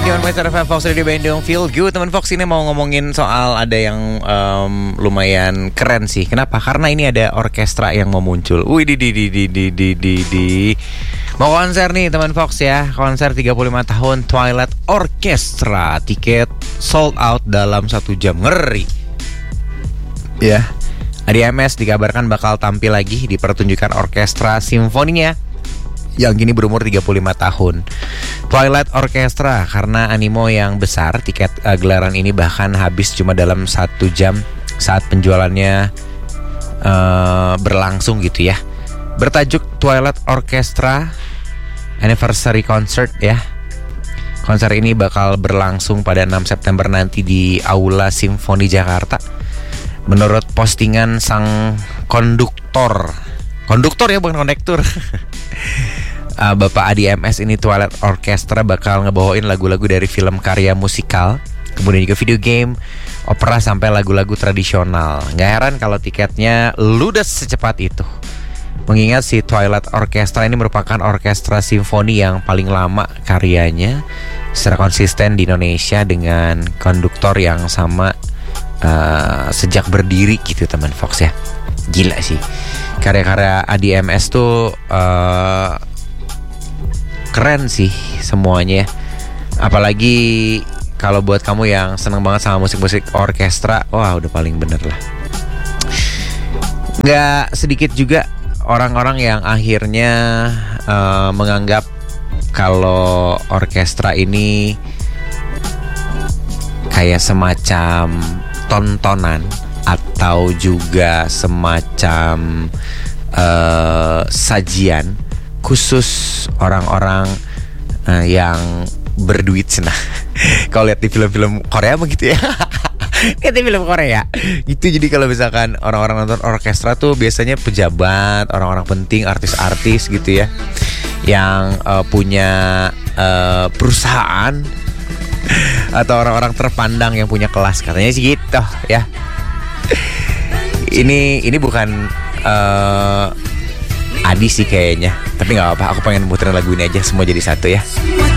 91 FM Fox Radio Bandung Feel Good. Teman Fox ini mau ngomongin soal ada yang lumayan keren sih. Kenapa? Karena ini ada orkestra yang mau muncul. Wih mau konser nih teman Fox ya. Konser 35 tahun Twilight Orchestra. Tiket sold out dalam 1 jam. Ngeri. Ya. ADMS dikabarkan bakal tampil lagi di pertunjukan orkestra simfoninya yang kini berumur 35 tahun. Twilight Orchestra, karena animo yang besar, tiket gelaran ini bahkan habis cuma dalam 1 jam saat penjualannya berlangsung gitu ya. Bertajuk Twilight Orchestra Anniversary Concert ya. Konser ini bakal berlangsung pada 6 September nanti di Aula Simfoni Jakarta. Menurut postingan sang konduktor ya, bukan konektur. Bapak ADMS ini, Twilight Orchestra bakal ngebawain lagu-lagu dari film karya musikal, kemudian juga video game, opera sampai lagu-lagu tradisional. Nggak heran kalau tiketnya ludes secepat itu. Mengingat si Twilight Orchestra ini merupakan orkestra simfoni yang paling lama karyanya secara konsisten di Indonesia dengan konduktor yang sama sejak berdiri gitu teman Fox ya. Gila sih. Karya-karya ADMS tuh keren sih semuanya. Apalagi kalau buat kamu yang seneng banget sama musik-musik orkestra, wah udah paling bener lah. Gak sedikit juga orang-orang yang akhirnya menganggap kalau orkestra ini kayak semacam tontonan atau juga semacam sajian khusus orang-orang yang berduit senang. Kalau lihat di film-film Korea begitu ya. Lihat di film Korea gitu. Jadi kalau misalkan orang-orang nonton orkestra tuh biasanya pejabat, orang-orang penting, artis-artis gitu ya, yang punya perusahaan atau orang-orang terpandang yang punya kelas, katanya sih gitu ya. Ini bukan Adi sih kayaknya, tapi nggak apa-apa, aku pengen muterin lagu ini aja semua jadi satu ya.